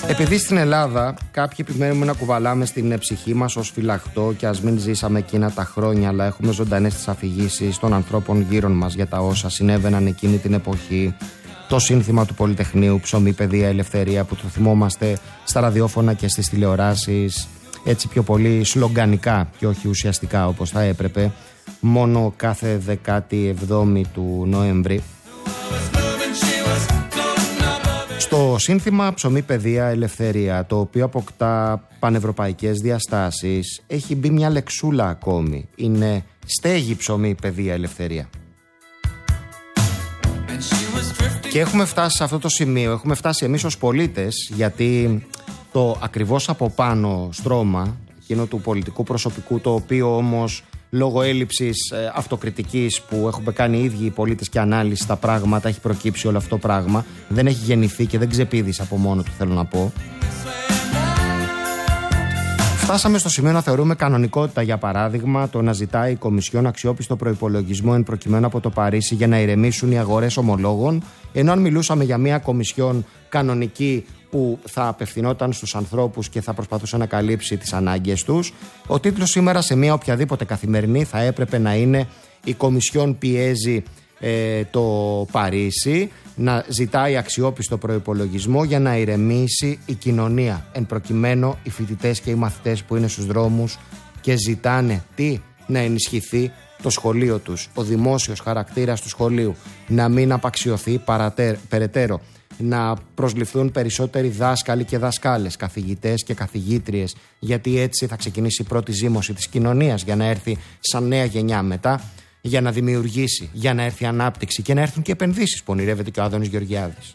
Επειδή στην Ελλάδα κάποιοι επιμένουμε να κουβαλάμε στην ψυχή μας ως φυλαχτό και ας μην ζήσαμε εκείνα τα χρόνια, αλλά έχουμε ζωντανές τις αφηγήσεις των ανθρώπων γύρω μας για τα όσα συνέβαιναν εκείνη την εποχή, το σύνθημα του Πολυτεχνείου, ψωμί, παιδεία, ελευθερία, που το θυμόμαστε στα ραδιόφωνα και στις τηλεοράσεις, έτσι πιο πολύ σλογγανικά και όχι ουσιαστικά όπως θα έπρεπε, μόνο κάθε 17η του Νοέμβρη. Στο σύνθημα ψωμί, παιδεία, ελευθερία, το οποίο αποκτά πανευρωπαϊκές διαστάσεις, έχει μπει μια λεξούλα ακόμη. Είναι στέγη, ψωμί, παιδεία, ελευθερία. Και έχουμε φτάσει σε αυτό το σημείο, έχουμε φτάσει εμείς ως πολίτες, γιατί το ακριβώς από πάνω στρώμα, εκείνο του πολιτικού προσωπικού, το οποίο όμως λόγω έλλειψης αυτοκριτικής που έχουμε κάνει οι ίδιοι οι πολίτες και ανάλυση στα πράγματα, έχει προκύψει όλο αυτό το πράγμα. Δεν έχει γεννηθεί και δεν ξεπήδησε από μόνο του, θέλω να πω. Φτάσαμε στο σημείο να θεωρούμε κανονικότητα, για παράδειγμα, το να ζητάει η Κομισιόν αξιόπιστο προϋπολογισμό εν προκειμένου από το Παρίσι για να ηρεμήσουν οι αγορές ομολόγων, ενώ αν μιλούσαμε για μια Κομισιόν κανονική που θα απευθυνόταν στους ανθρώπους και θα προσπαθούσε να καλύψει τις ανάγκες τους, ο τίτλος σήμερα σε μια οποιαδήποτε καθημερινή θα έπρεπε να είναι «Η Κομισιόν πιέζει το Παρίσι να ζητάει αξιόπιστο προϋπολογισμό για να ηρεμήσει η κοινωνία». Εν προκειμένου οι φοιτητές και οι μαθητές που είναι στους δρόμους και ζητάνε τι? Να ενισχυθεί το σχολείο τους, ο δημόσιος χαρακτήρας του σχολείου, να μην απαξιωθεί περαιτέρω, να προσληφθούν περισσότεροι δάσκαλοι και δασκάλες, καθηγητές και καθηγήτριες, γιατί έτσι θα ξεκινήσει η πρώτη ζύμωση της κοινωνίας για να έρθει σαν νέα γενιά μετά, για να δημιουργήσει, για να έρθει ανάπτυξη και να έρθουν και επενδύσεις που ονειρεύεται και ο Άδωνης Γεωργιάδης.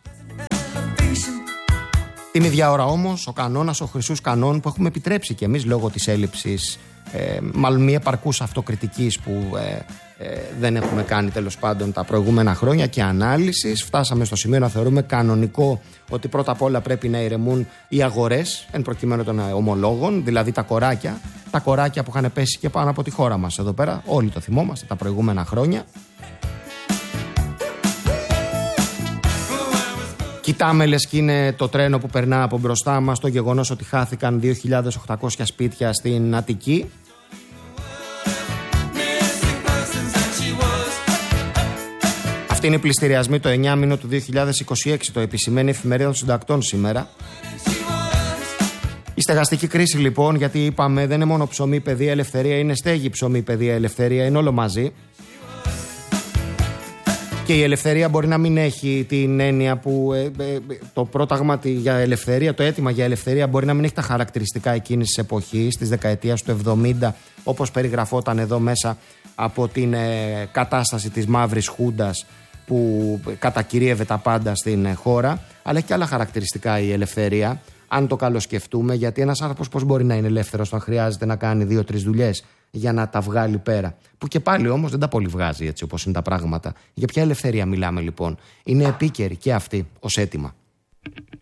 Την ίδια ώρα όμως ο κανόνας, ο χρυσούς κανόν που έχουμε επιτρέψει και εμείς λόγω της έλλειψης, μάλλον μη επαρκούς αυτοκριτικής που δεν έχουμε κάνει τέλος πάντων τα προηγούμενα χρόνια και ανάλυσης, φτάσαμε στο σημείο να θεωρούμε κανονικό ότι πρώτα απ' όλα πρέπει να ηρεμούν οι αγορές εν προκειμένου των ομολόγων, δηλαδή τα κοράκια που είχαν πέσει και πάνω από τη χώρα μας εδώ πέρα, όλοι το θυμόμαστε τα προηγούμενα χρόνια. Κοιτάμε λες και είναι το τρένο που περνά από μπροστά μας το γεγονός ότι χάθηκαν 2.800 σπίτια στην Αττική. Αυτή είναι η πληστηριασμή το 9 μήνο του 2026, το επισημαίνει η Εφημερίδα των Συντακτών σήμερα. Η στεγαστική κρίση λοιπόν, γιατί είπαμε δεν είναι μόνο ψωμί, παιδεία, ελευθερία, είναι στέγη, ψωμί, παιδεία, ελευθερία, είναι όλο μαζί. Και η ελευθερία μπορεί να μην έχει την έννοια που το πρόταγμα για ελευθερία, το αίτημα για ελευθερία μπορεί να μην έχει τα χαρακτηριστικά εκείνης της εποχής, της δεκαετίας του 70, όπως περιγραφόταν εδώ μέσα από την κατάσταση της μαύρης χούντας που κατακυρίευε τα πάντα στην χώρα, αλλά έχει και άλλα χαρακτηριστικά η ελευθερία, αν το καλοσκεφτούμε, γιατί ένας άνθρωπος πώς μπορεί να είναι ελεύθερος αν χρειάζεται να κάνει 2-3 δουλειές για να τα βγάλει πέρα, που και πάλι όμως δεν τα πολύ βγάζει έτσι όπως είναι τα πράγματα. Για ποια ελευθερία μιλάμε λοιπόν? Είναι επίκαιρη και αυτή ως αίτημα.